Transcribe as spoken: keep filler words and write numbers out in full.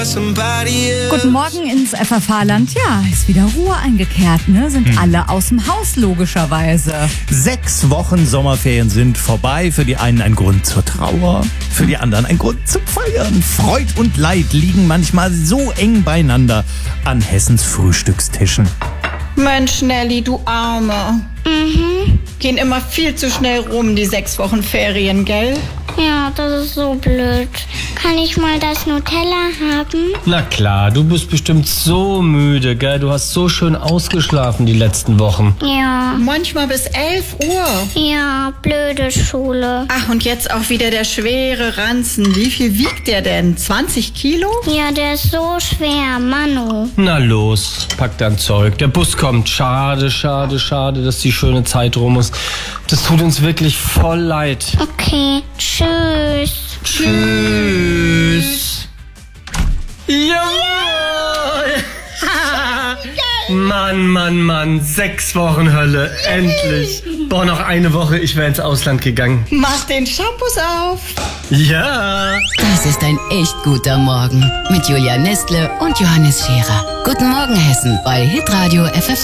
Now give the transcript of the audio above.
Guten Morgen ins F F H-Land. Ja, ist wieder Ruhe eingekehrt, ne? Sind hm. alle aus dem Haus, logischerweise. Sechs Wochen Sommerferien sind vorbei. Für die einen ein Grund zur Trauer, für die anderen ein Grund zum Feiern. Freud und Leid liegen manchmal so eng beieinander an Hessens Frühstückstischen. Mensch, Nelly, du Arme. Mhm. Gehen immer viel zu schnell rum, die sechs Wochen Ferien, gell? Ja, das ist so blöd. Kann ich mal das Nutella haben? Na klar, du bist bestimmt so müde, gell? Du hast so schön ausgeschlafen die letzten Wochen. Ja. Manchmal bis elf Uhr. Ja, blöde Schule. Ach, und jetzt auch wieder der schwere Ranzen. Wie viel wiegt der denn? zwanzig Kilo? Ja, der ist so schwer, Manu. Na los, pack dein Zeug. Der Bus kommt. Schade, schade, schade, dass die schöne Zeit rum ist. Das tut uns wirklich voll leid. Okay, tschüss. Tschüss. Jawohl! Mann, Mann, Mann, sechs Wochen Hölle, endlich. Boah, noch eine Woche, ich wäre ins Ausland gegangen. Mach den Shampoos auf. Ja. Das ist ein echt guter Morgen mit Julia Nestle und Johannes Scherer. Guten Morgen, Hessen, bei Hitradio F F